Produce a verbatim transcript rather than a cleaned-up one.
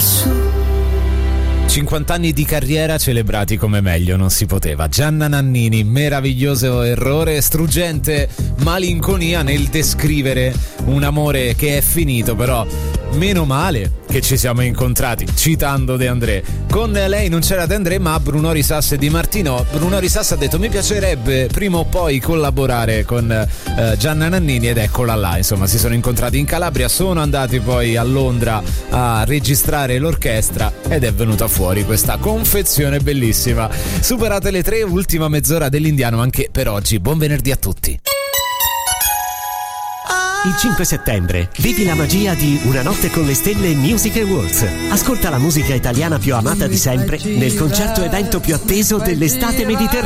lassù. cinquanta anni di carriera celebrati come meglio non si poteva. Gianna Nannini, meraviglioso errore, struggente malinconia nel descrivere un amore che è finito, però meno male che ci siamo incontrati, citando De André. Con lei non c'era De André ma Bruno Risas e Di Martino. Bruno Risas ha detto mi piacerebbe prima o poi collaborare con eh, Gianna Nannini, ed eccola là, insomma si sono incontrati in Calabria, sono andati poi a Londra a registrare l'orchestra ed è venuta fuori questa confezione bellissima. Superate le tre, ultima mezz'ora dell'Indiano anche per oggi. Buon venerdì a tutti. Il cinque settembre vivi la magia di Una notte con le stelle Music Awards. Ascolta la musica italiana più amata di sempre nel concerto evento più atteso dell'estate mediterranea.